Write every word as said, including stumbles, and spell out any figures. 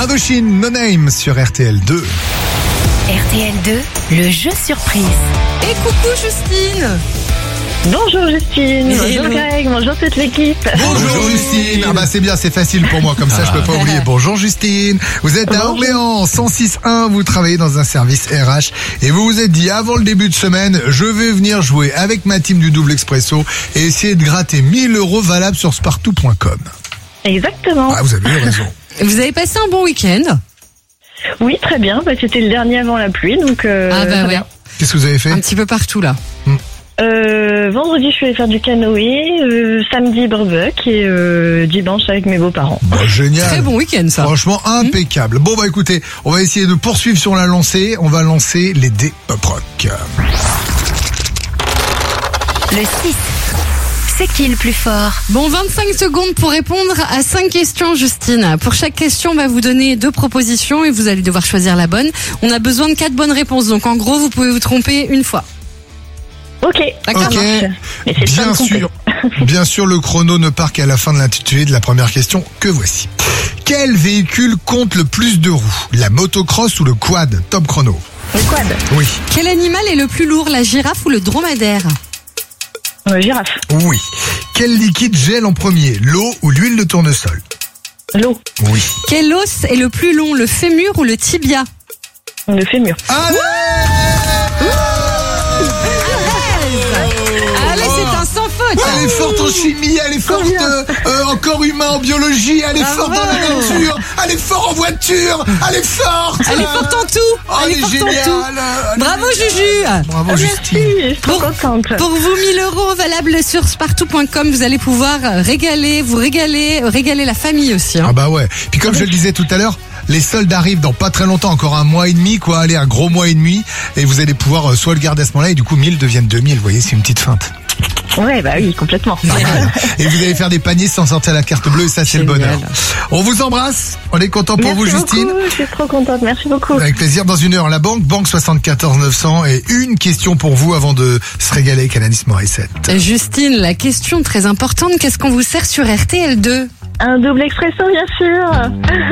Indochine, No Name sur R T L deux. R T L deux, le jeu surprise. Et coucou Justine. Bonjour Justine, Hello. bonjour Greg, bonjour toute l'équipe. Bonjour Justine. Ah bah c'est bien, c'est facile pour moi, comme ça je peux pas oublier. Bonjour Justine. Vous êtes à Orléans, cent six un, vous travaillez dans un service R H et vous vous êtes dit avant le début de semaine, je vais venir jouer avec ma team du Double Expresso et essayer de gratter mille euros valables sur spartou point com. Exactement. Ah, vous avez eu raison. Vous avez passé un bon week-end? Oui, très bien, bah, c'était le dernier avant la pluie, donc euh, Ah bah très ouais, bien. Qu'est-ce que vous avez fait? un petit peu partout là. Euh, vendredi, je suis allée faire du canoë, euh, samedi, barbecue et euh, dimanche avec mes beaux-parents. Bah, génial. Très bon week-end ça. Franchement impeccable. Bon bah écoutez, on va essayer de poursuivre sur la lancée. On va lancer les dés pop rock. Le six. C'est qui le plus fort? Bon, vingt-cinq secondes pour répondre à cinq questions, Justine. Pour chaque question, on va vous donner deux propositions et vous allez devoir choisir la bonne. On a besoin de quatre bonnes réponses, donc en gros, vous pouvez vous tromper une fois. Ok, D'accord. Ok. mais c'est pas Bien me tromper. sûr. Bien sûr, le chrono ne part qu'à la fin de l'intitulé de la première question que voici. Quel véhicule compte le plus de roues? La motocross ou le quad? Top chrono. Le quad, Oui. Quel animal est le plus lourd, la girafe ou le dromadaire? euh, girafe, Oui. Quel liquide gèle en premier? L'eau ou l'huile de tournesol? l'eau, Oui. Quel os est le plus long, le fémur ou le tibia? le fémur. Allez! Allez, c'est un sans faute. Elle est forte en chimie, elle est forte euh, euh, en corps humain, en biologie, elle est Ah forte dans la ouais. nature, elle est forte en voiture, elle est forte. Elle est forte en tout. Oh, Elle elle est est forte en tout. géniale. Elle est Bravo géniale. Juju. Bravo Ah, Justine. merci, je suis trop Pour- contente. Pour vous, mille euros valables sur spartou point com, vous allez pouvoir régaler, vous régaler, régaler la famille aussi. Hein. Ah bah ouais. Puis comme je le disais tout à l'heure, les soldes arrivent dans pas très longtemps, encore un mois et demi, quoi. Allez, un gros mois et demi. Et vous allez pouvoir euh, soit le garder à ce moment-là, et du coup mille deviennent deux mille. Vous voyez, c'est une petite feinte. Ouais, bah oui, complètement. Pas mal. Et vous allez faire des paniers sans sortir la carte bleue, et ça c'est le Génial. bonheur. On vous embrasse. On est content pour Merci vous, Justine. beaucoup, je suis trop contente, merci beaucoup. Avec plaisir. Dans une heure, la banque, banque soixante-quatorze neuf cents. Et une question pour vous avant de se régaler avec Alanis Morissette. Justine, la question très importante, qu'est-ce qu'on vous sert sur R T L deux? Un double expresso, bien sûr.